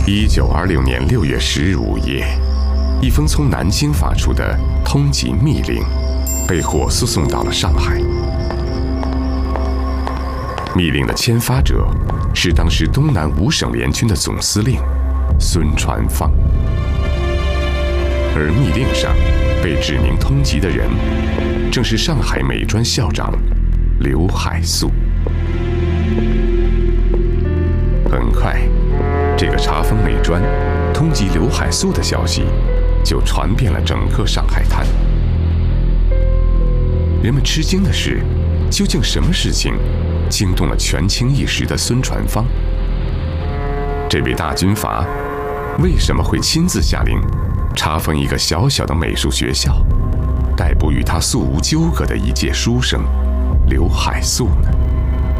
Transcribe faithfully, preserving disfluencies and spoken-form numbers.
一九二六年六月十日午夜，一封从南京发出的通缉密令被火速送到了上海。密令的签发者是当时东南五省联军的总司令孙传芳，而密令上被指明通缉的人正是上海美专校长刘海粟。很快，这个查封美专、通缉刘海粟的消息就传遍了整个上海滩。人们吃惊的是，究竟什么事情惊动了权倾一时的孙传芳？这位大军阀为什么会亲自下令查封一个小小的美术学校，逮捕与他素无纠葛的一介书生刘海粟呢？